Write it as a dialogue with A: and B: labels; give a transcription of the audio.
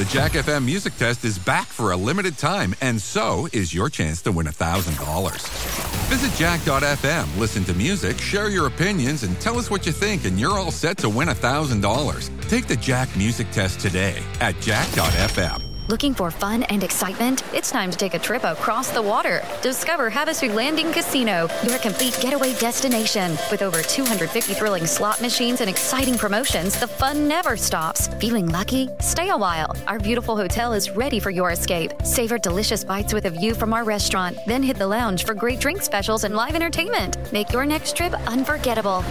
A: The Jack FM Music Test is back for a limited time, and so is your chance to win $1,000. Visit jack.fm, listen to music, share your opinions, and tell us what you think, and you're all set to win $1,000. Take the Jack Music Test today at jack.fm.
B: Looking for fun and excitement? It's time to take a trip across the water. Discover Havasu Landing Casino, your complete getaway destination. With over 250 thrilling slot machines and exciting promotions, the fun never stops. Feeling lucky? Stay a while. Our beautiful hotel is ready for your escape. Savor delicious bites with a view from our restaurant. Then hit the lounge for great drink specials and live entertainment. Make your next trip unforgettable.